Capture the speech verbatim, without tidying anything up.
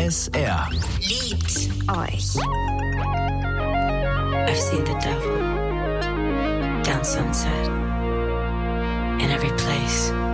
S R. Liebt euch. I've seen the devil down Sunset in every place.